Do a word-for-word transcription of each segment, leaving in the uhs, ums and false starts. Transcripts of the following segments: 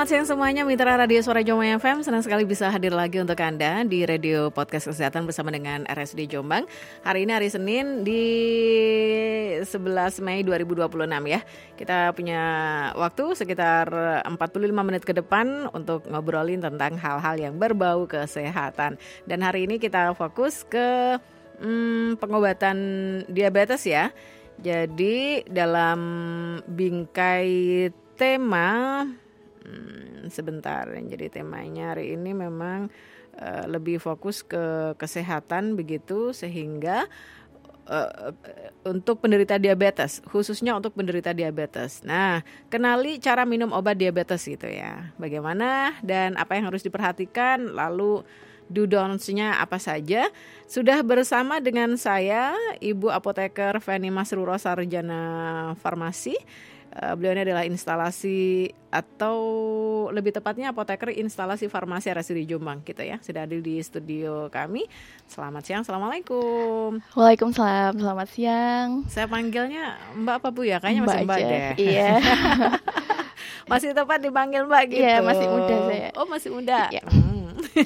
Selamat siang semuanya, mitra Radio Suara Jombang F M. Senang sekali bisa hadir lagi untuk Anda di Radio Podcast Kesehatan bersama dengan R S U D Jombang. Hari ini hari Senin di sebelas Mei dua ribu dua puluh enam ya. Kita punya waktu sekitar empat puluh lima menit ke depan untuk ngobrolin tentang hal-hal yang berbau kesehatan. Dan hari ini kita fokus ke hmm, pengobatan diabetes ya. Jadi dalam bingkai tema Hmm, sebentar, jadi temanya hari ini memang uh, lebih fokus ke kesehatan begitu, sehingga uh, untuk penderita diabetes, khususnya untuk penderita diabetes. Nah, kenali cara minum obat diabetes gitu ya, bagaimana dan apa yang harus diperhatikan, lalu do don'ts-nya apa saja. Sudah bersama dengan saya Ibu Apoteker Feni Masruro, Sarjana Farmasi. Uh, beliau ini adalah instalasi atau lebih tepatnya apoteker instalasi farmasi R S U D Jombang gitu ya. Sudah hadir di studio kami. Selamat siang, assalamualaikum. Waalaikumsalam, selamat siang. Saya panggilnya Mbak apa Bu ya? Kayaknya Mbak masih Mbak aja. deh. Iya. Masih tepat dipanggil Mbak gitu. Iya, masih muda saya. Oh masih muda. Iya. Hmm.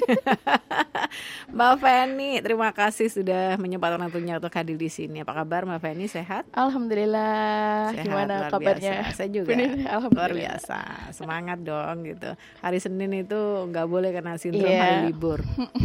Mbak Feni, terima kasih sudah menyempatkan waktunya untuk hadir di sini. Apa kabar Mbak Feni? Sehat? Alhamdulillah. Sehat, Gimana luar kabarnya? Biasa. Saya juga Alhamdulillah. luar biasa. Semangat dong gitu. Hari Senin itu nggak boleh kena sindrom yeah. hari libur.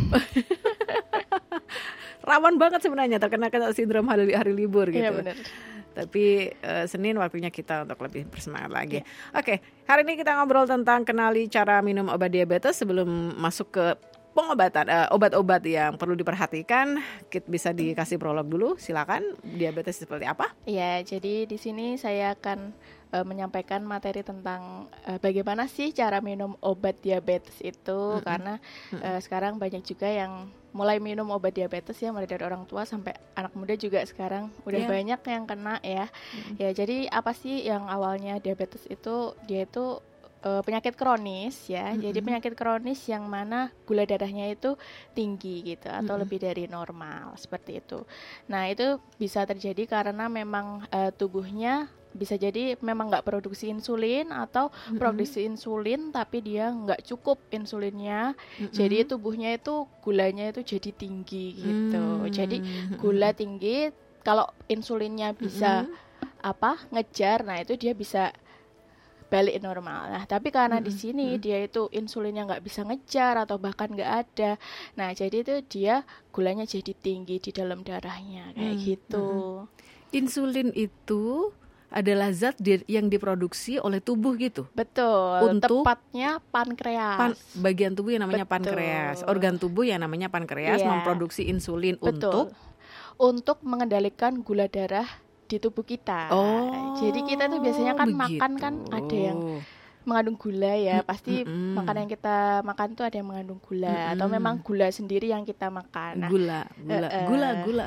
Rawan banget sebenarnya terkena kena sindrom hari, hari libur gitu. Iya benar. Tapi uh, Senin waktunya kita untuk lebih bersemangat lagi. Yeah. Oke, hari ini kita ngobrol tentang kenali cara minum obat diabetes. Sebelum masuk ke pengobatan, uh, obat-obat yang perlu diperhatikan, Kit bisa dikasih prolog dulu. Silakan, diabetes seperti apa? Iya, jadi di sini saya akan uh, menyampaikan materi tentang uh, bagaimana sih cara minum obat diabetes itu, mm-hmm. karena uh, sekarang banyak juga yang mulai minum obat diabetes ya, mulai dari orang tua sampai anak muda juga sekarang udah yeah. banyak yang kena ya. Mm-hmm. Ya, jadi apa sih yang awalnya diabetes itu, dia itu Uh, penyakit kronis ya, mm-hmm. jadi penyakit kronis yang mana gula darahnya itu tinggi gitu atau mm-hmm. lebih dari normal seperti itu. Nah itu bisa terjadi karena memang uh, tubuhnya bisa jadi memang nggak produksi insulin atau mm-hmm. produksi insulin tapi dia nggak cukup insulinnya, mm-hmm. jadi tubuhnya itu gulanya itu jadi tinggi gitu. Mm-hmm. Jadi gula tinggi, kalau insulinnya bisa mm-hmm. apa ngejar, nah itu dia bisa balik normal. Nah, tapi karena mm-hmm. di sini mm-hmm. dia itu insulinnya nggak bisa ngejar atau bahkan nggak ada. Nah, jadi itu dia gulanya jadi tinggi di dalam darahnya kayak mm-hmm. gitu. Insulin itu adalah zat di, yang diproduksi oleh tubuh gitu. Betul. Untuk tepatnya pankreas. Pan, bagian tubuh yang namanya Betul. pankreas. Organ tubuh yang namanya pankreas yeah. memproduksi insulin. Betul. untuk untuk mengendalikan gula darah di tubuh kita. Oh, jadi kita tuh biasanya kan begitu. makan kan ada yang mengandung gula ya, pasti mm-mm. makanan yang kita makan tuh ada yang mengandung gula mm-mm. atau memang gula sendiri yang kita makan. Nah, gula, gula, uh, gula, gula.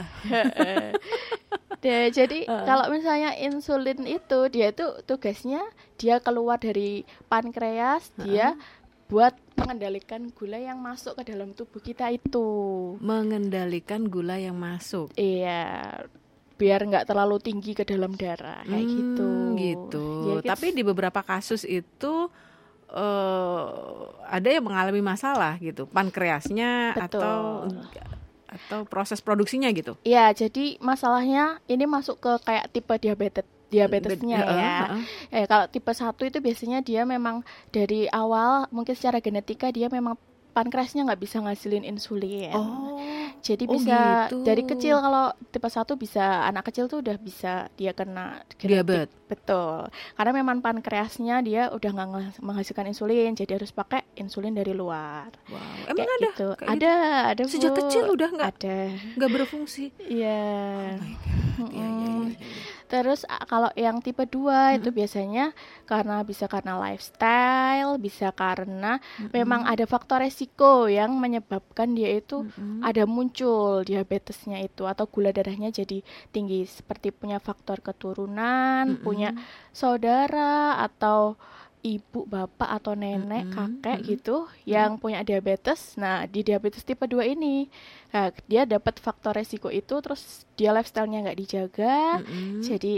Deh, jadi uh. kalau misalnya insulin itu dia tuh tugasnya dia keluar dari pankreas, uh. dia buat mengendalikan gula yang masuk ke dalam tubuh kita itu. Mengendalikan gula yang masuk. Iya. Biar nggak terlalu tinggi ke dalam darah kayak hmm, gitu. Gitu. Ya, tapi di beberapa kasus itu uh, ada yang mengalami masalah gitu, pankreasnya Betul. atau atau proses produksinya gitu. Iya, jadi masalahnya ini masuk ke kayak tipe diabetes diabetesnya Be- ya. uh, uh, uh. Eh, kalau tipe satu itu biasanya dia memang dari awal mungkin secara genetika dia memang pankreasnya nggak bisa ngasilin insulin. Oh, jadi oh bisa gitu. Dari kecil, kalau tipe satu bisa anak kecil tuh udah bisa dia kena diabetes. Betul. Karena memang pankreasnya dia udah nggak menghasilkan insulin, jadi harus pakai insulin dari luar. Wow. Emang ada? Gitu. Kayak ada, gitu? ada. Sejak Bu. kecil udah nggak? Ada. Nggak berfungsi. Iya. Oh my God. Iya, iya, iya. Terus kalau yang tipe dua hmm. itu biasanya karena bisa karena lifestyle, bisa karena hmm. memang ada faktor resiko yang menyebabkan dia itu hmm. ada muncul diabetesnya itu atau gula darahnya jadi tinggi, seperti punya faktor keturunan, hmm. punya saudara atau ibu, bapak atau nenek, mm-hmm. kakek mm-hmm. gitu mm-hmm. yang punya diabetes. Nah, di diabetes tipe dua ini, nah, dia dapat faktor resiko itu, terus dia lifestyle-nya nggak dijaga, mm-hmm. jadi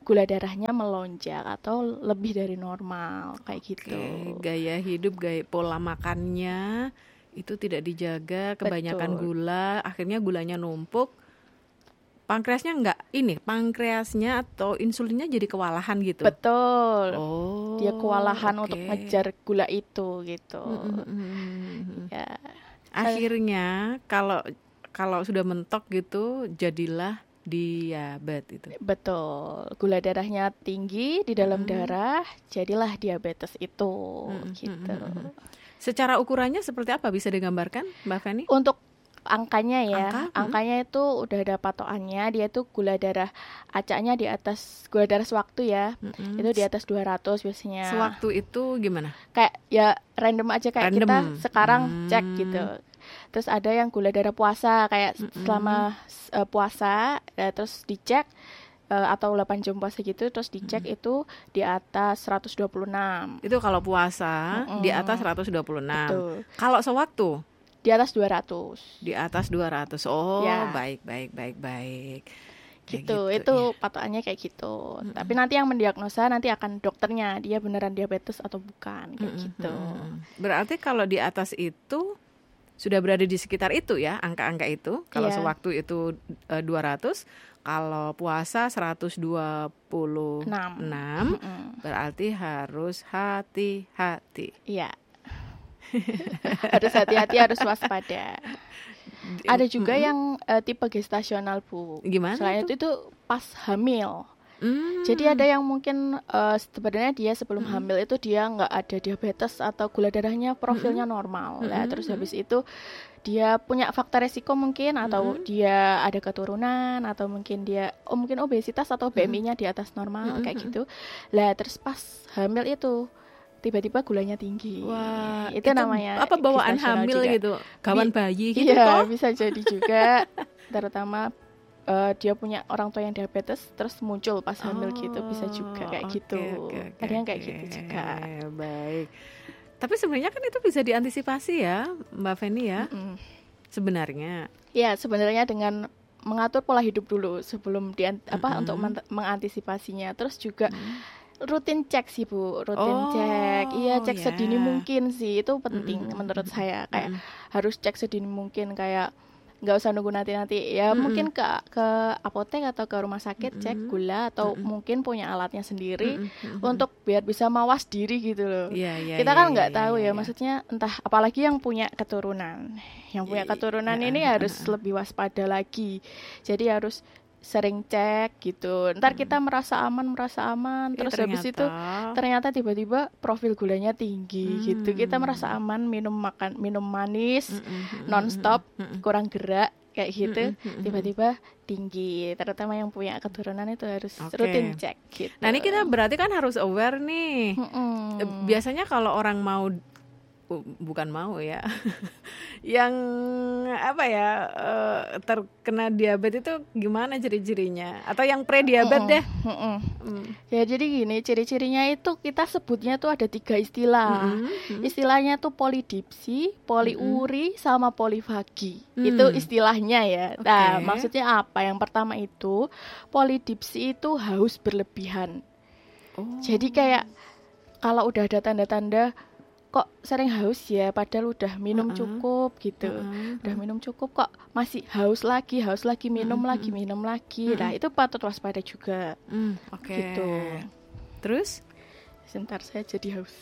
gula darahnya melonjak atau lebih dari normal kayak gitu. Oke, gaya hidup, gaya pola makannya itu tidak dijaga, kebanyakan Betul. gula, akhirnya gulanya numpuk. Pankreasnya enggak ini, pankreasnya atau insulinnya jadi kewalahan gitu. Betul. Oh, Dia kewalahan oke. untuk ngejar gula itu gitu. Mm, mm, mm, mm. Ya, Akhirnya kalau kalau sudah mentok gitu jadilah diabetes itu. betul. Gula darahnya tinggi di dalam Mm. darah, jadilah diabetes itu Mm, gitu. mm, mm, mm. Secara ukurannya seperti apa bisa digambarkan, Mbak Feni? Untuk angkanya ya, Angka? Mm. angkanya itu udah ada patokannya, dia tuh gula darah acaknya di atas gula darah sewaktu ya. Mm-mm. Itu di atas dua ratus biasanya. Sewaktu itu gimana? Kayak ya random aja kayak Random. kita sekarang Hmm. cek gitu. Terus ada yang gula darah puasa kayak Mm-mm. selama uh, puasa ya, terus dicek uh, atau delapan jam puasa gitu terus dicek itu di atas seratus dua puluh enam. Itu kalau puasa Mm-mm. di atas seratus dua puluh enam. Betul. Kalau sewaktu Di atas dua ratus. di atas dua ratus. Oh, Ya. baik baik baik baik. Kayak Gitu, itu ya. patokannya kayak gitu. Tapi nanti yang mendiagnosa nanti akan dokternya dia beneran diabetes atau bukan kayak Mm-mm, gitu. mm-mm. Berarti kalau di atas itu sudah berada di sekitar itu ya, angka-angka itu. Kalau Iya. sewaktu itu eh, dua ratus, kalau puasa seratus dua puluh enam, Mm-mm. berarti harus hati-hati. Iya. Harus hati-hati, harus waspada. Ada juga Mm-mm. yang eh, tipe gestasional, Bu. Gimana Selain itu? itu itu pas hamil. Hmm. Jadi ada yang mungkin eh, sebenarnya dia sebelum Mm-mm. hamil itu dia nggak ada diabetes atau gula darahnya profilnya Mm-mm. normal. Mm-mm. Lah terus habis itu dia punya faktor resiko mungkin atau Mm-mm. dia ada keturunan atau mungkin dia oh mungkin obesitas atau B M I-nya di atas normal Mm-mm. kayak gitu. Lah terus pas hamil itu tiba-tiba gulanya tinggi. Wah, itu, namanya apa bawaan gestasional hamil juga. gitu, gawan Bi- bayi gitu Iya, toh? bisa jadi juga terutama eh, dia punya orang tua yang diabetes terus muncul pas hamil gitu bisa juga kayak Oh, gitu. oke, oke, Ada yang kayak oke. gitu juga. Baik. Tapi sebenarnya kan itu bisa diantisipasi ya, Mbak Feni ya. Mm. Sebenarnya. Ya, sebenarnya dengan mengatur pola hidup dulu sebelum di apa Mm-mm. untuk men- mengantisipasinya. Terus juga Mm. rutin cek sih Bu, rutin Oh, cek. Iya, cek ya. sedini mungkin sih. Itu penting Mm-mm. menurut saya. Kayak Mm-mm. harus cek sedini mungkin kayak nggak usah nunggu nanti-nanti ya Mm-mm. mungkin ke ke apotek atau ke rumah sakit cek Mm-mm. gula atau Mm-mm. mungkin punya alatnya sendiri Mm-mm. Mm-mm. untuk biar bisa mawas diri gitu loh. Iya, iya, Kita iya, kan iya, nggak iya, tahu iya, ya, iya. maksudnya entah apalagi yang punya keturunan. Yang punya I- keturunan iya, ini iya, harus iya. lebih waspada lagi. Jadi harus sering cek gitu. Ntar kita merasa aman, merasa aman, Eh, terus habis itu ternyata. ternyata tiba-tiba profil gulanya tinggi gitu. Kita Hmm. merasa aman minum makan minum manis Mm-mm, mm-mm, nonstop, mm-mm. kurang gerak kayak gitu, Mm-mm, mm-mm. tiba-tiba tinggi. Terutama yang punya keturunan itu harus Oke. rutin cek gitu. Nah ini kita berarti kan harus aware nih. Mm-mm. Eh, Biasanya kalau orang mau uh, bukan mau ya, yang apa ya eh, terkena diabetes itu gimana ciri-cirinya? Atau yang pre-diabetes Mm-mm. deh? Mm-mm. Hmm. Ya jadi gini, ciri-cirinya itu kita sebutnya tuh ada tiga istilah. Mm-mm, mm-mm. Istilahnya tuh polidipsi, poliuri, sama polifagi. Hmm. Itu istilahnya ya. Nah, Oke. maksudnya apa? Yang pertama itu polidipsi itu haus berlebihan. Oh. Jadi kayak kalau udah ada tanda-tanda kok sering haus ya, padahal udah minum Uh-uh. cukup gitu. Uh-uh. Udah minum cukup kok masih haus lagi, haus lagi, minum Mm-mm. lagi, minum lagi. Mm-mm. Nah, itu patut waspada juga. Hmm, oke. Gitu. Terus Sebentar saya jadi haus.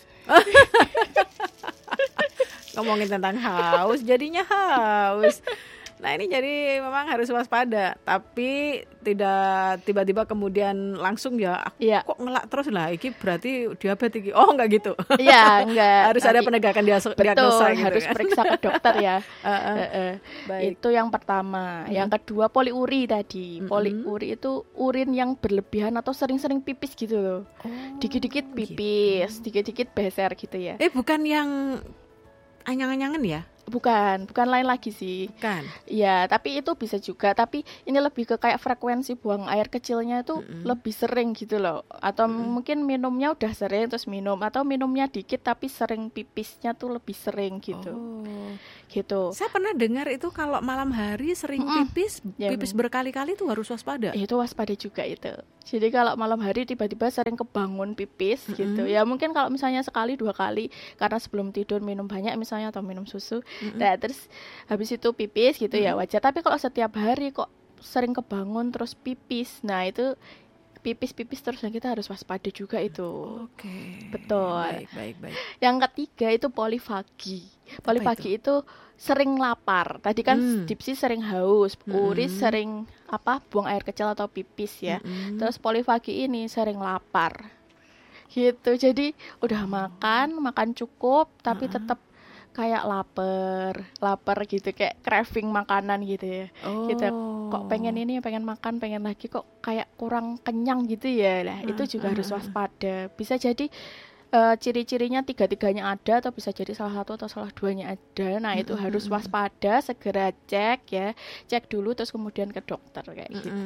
ngomongin tentang haus, jadinya haus. Nah ini jadi memang harus waspada, tapi tidak tiba-tiba kemudian langsung ya, aku Iya. kok ngelak terus lah, ini berarti diabetes iki. Oh enggak gitu. Iya, enggak. Harus ada Nanti- penegakan dias- Betul, diagnosa gitu harus kan. periksa ke dokter ya. Heeh. Heeh. Baik. Itu yang pertama. Yang kedua poliuri tadi. Mm-mm. Poliuri itu urin yang berlebihan atau sering-sering pipis gitu loh. Oh, Dikit-dikit gitu. pipis, dikit-dikit beser gitu ya. Eh bukan yang anyang-anyangan ya? Bukan, bukan lain lagi sih. Kan? Iya, tapi itu bisa juga. Tapi ini lebih ke kayak frekuensi buang air kecilnya itu Mm-mm. lebih sering gitu loh. Atau Mm-mm. mungkin minumnya udah sering terus minum, atau minumnya dikit tapi sering pipisnya tuh lebih sering gitu. Oh. Gitu. Saya pernah dengar itu kalau malam hari sering Mm-mm. pipis, Ya, pipis bener. berkali-kali tuh harus waspada. Itu waspada juga itu. Jadi kalau malam hari tiba-tiba sering kebangun pipis Mm-mm. gitu. Ya mungkin kalau misalnya sekali dua kali karena sebelum tidur minum banyak misalnya atau minum susu. Mm-mm. Nah, terus habis itu pipis gitu ya Mm-mm. wajar. Tapi kalau setiap hari kok sering kebangun terus pipis. Nah, itu pipis-pipis terus, nah kita harus waspada juga itu. Oke. Betul. Baik, baik, baik. Yang ketiga itu polifagi. Apa Polifagi itu? itu sering lapar. Tadi kan Hmm. dipsi sering haus, uris Mm-mm. sering apa? Buang air kecil atau pipis ya. Mm-mm. Terus polifagi ini sering lapar. Gitu. Jadi udah makan, makan cukup tapi Uh-uh. tetap kayak lapar, lapar gitu, kayak craving makanan gitu ya. Oh. Gitu. Kok pengen ini, pengen makan, pengen lagi kok kayak kurang kenyang gitu ya. Nah, itu juga harus waspada. Bisa jadi uh, ciri-cirinya tiga-tiganya ada atau bisa jadi salah satu atau salah duanya ada. Nah, itu harus waspada, segera cek ya. Cek dulu terus kemudian ke dokter kayak gitu.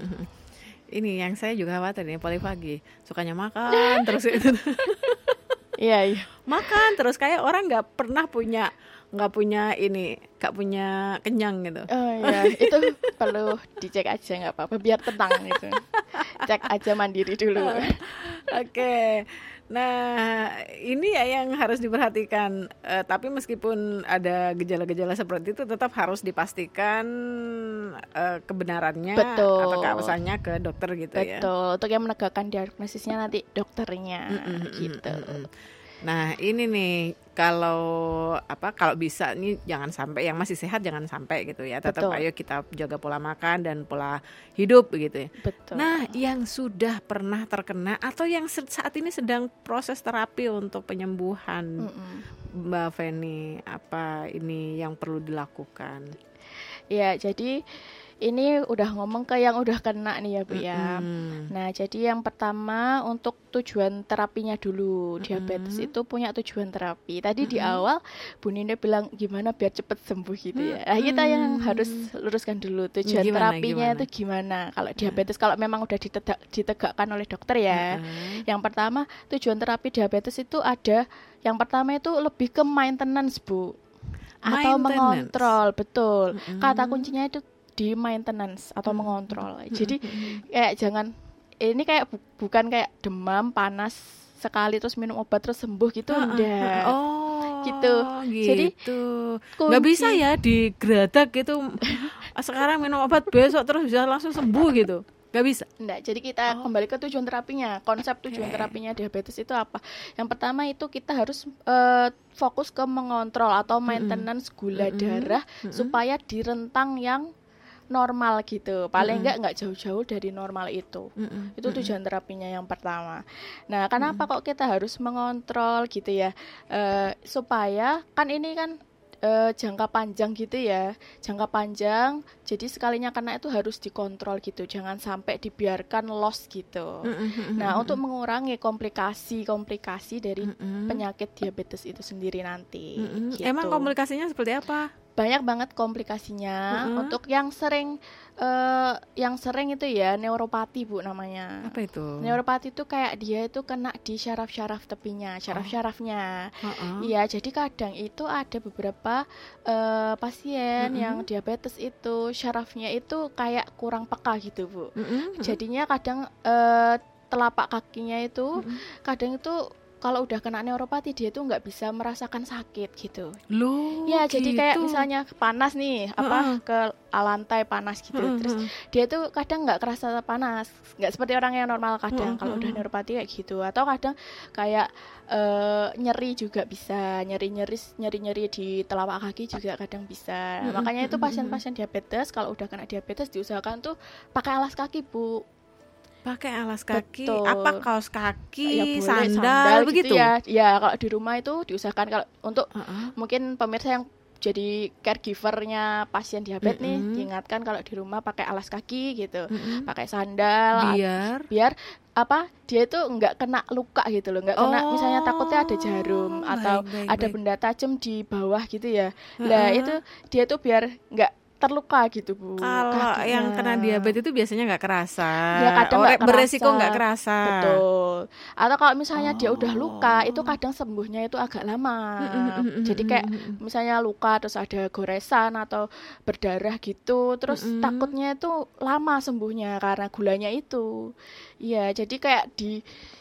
Ini yang saya juga khawatir nih, polifagi. Sukanya makan terus itu. Iya, iya. Makan terus kayak orang nggak pernah punya nggak punya ini nggak punya kenyang gitu. Oh iya, itu perlu dicek aja nggak apa-apa biar tenang gitu. Cek aja mandiri dulu. Oke, nah ini ya yang harus diperhatikan. Eh, tapi meskipun ada gejala-gejala seperti itu, tetap harus dipastikan eh, kebenarannya Betul. atau keawasannya ke dokter gitu ya. Betul. Untuk yang menegakkan diagnosisnya nanti dokternya Mm-mm, gitu. mm-mm. Nah ini nih kalau apa kalau bisa nih jangan sampai yang masih sehat jangan sampai gitu ya. Tetap Betul. ayo kita jaga pola makan dan pola hidup gitu ya. Betul. Nah, yang sudah pernah terkena atau yang saat ini sedang proses terapi untuk penyembuhan, Mm-mm. Mbak Feni, apa ini yang perlu dilakukan? Ya, jadi ini udah ngomong ke yang udah kena nih ya Bu ya. Mm-mm. Nah, jadi yang pertama untuk tujuan terapinya dulu. Mm-mm. Diabetes itu punya tujuan terapi. Tadi di Mm-mm. awal Bu Nina bilang gimana biar cepet sembuh gitu ya. Nah, kita yang harus luruskan dulu tujuan Gimana, terapinya gimana? itu gimana. Kalau diabetes kalau memang udah ditegak- ditegakkan oleh dokter ya. Mm-mm. Yang pertama tujuan terapi diabetes itu ada, yang pertama itu lebih ke maintenance Bu. Atau Maintenance. mengontrol, betul. Mm-mm. Kata kuncinya itu di maintenance atau mengontrol. Jadi kayak jangan ini kayak bu- bukan kayak demam panas sekali terus minum obat terus sembuh gitu Ah, ah, enggak. ah. Oh, Gitu. Jadi, gitu. Nggak bisa kunci- ya digeradak gitu. Sekarang minum obat besok terus bisa langsung sembuh gitu. Nggak bisa. Enggak, jadi kita Oh. kembali ke tujuan terapinya. Konsep tujuan Oke. terapinya diabetes itu apa? Yang pertama itu kita harus eh, fokus ke mengontrol atau maintenance gula Mm-mm. darah Mm-mm. supaya di rentang yang normal gitu. Paling Mm-mm. enggak enggak jauh-jauh dari normal itu. Mm-mm. Itu tujuan terapinya yang pertama. Nah, kenapa kok kita harus mengontrol gitu ya? Eh, supaya kan ini kan eh, jangka panjang gitu ya. Jangka panjang, jadi sekalinya kena itu harus dikontrol gitu. Jangan sampai dibiarkan loss gitu. Mm-mm. Nah, untuk mengurangi komplikasi-komplikasi dari Mm-mm. penyakit diabetes itu sendiri nanti. Mm-mm. Gitu. Emang komplikasinya seperti apa? Banyak banget komplikasinya. Mm-mm. Untuk yang sering eh, yang sering itu ya neuropati Bu namanya. Apa itu? Neuropati itu kayak dia itu kena di syaraf-syaraf tepinya, syaraf-syarafnya. Uh-uh. Iya, jadi kadang itu ada beberapa eh, pasien Mm-mm. yang diabetes itu syarafnya itu kayak kurang peka gitu Bu. Mm-mm. Jadinya kadang eh, telapak kakinya itu Mm-mm. kadang itu kalau udah kena neuropati dia tuh nggak bisa merasakan sakit gitu. Loh, Ya, jadi kayak gitu. misalnya panas nih, apa Heeh. ke lantai panas gitu. Heeh, Terus heeh. dia tuh kadang nggak kerasa panas, nggak seperti orang yang normal kadang. Heeh, Kalau udah heeh. neuropati kayak gitu. Atau kadang kayak eh, nyeri juga bisa, nyeri-nyeri nyeri-nyeri di telapak kaki juga kadang bisa. Heeh, Makanya itu heeh, pasien-pasien diabetes kalau udah kena diabetes diusahakan tuh pakai alas kaki, Bu. Pakai alas kaki, Betul. apa kaos kaki, Ya boleh sandal, gitu begitu. ya. Ya, kalau di rumah itu diusahakan kalau untuk Heeh. mungkin pemirsa yang jadi caregivernya pasien diabetes nih Mm-mm. diingatkan kalau di rumah pakai alas kaki gitu, Mm-mm. pakai sandal Biar biar apa dia itu nggak kena luka gitu loh, nggak kena Oh, misalnya takutnya ada jarum atau baik, baik, ada baik. benda tajam di bawah gitu ya. Nah itu Heeh. dia tuh biar nggak terluka gitu Bu Kalau yang kena kakinya. diabetes itu biasanya nggak kerasa. Ya kadang Oh, nggak re- beresiko kerasa. nggak kerasa. Betul. Atau kalau misalnya dia udah luka, itu Oh. kadang sembuhnya itu agak lama. Mm, mm, mm, mm, Jadi mm, kayak mm, mm. misalnya luka terus ada goresan atau berdarah gitu, terus Mm-mm. takutnya itu lama sembuhnya karena gulanya itu. Iya, jadi kayak di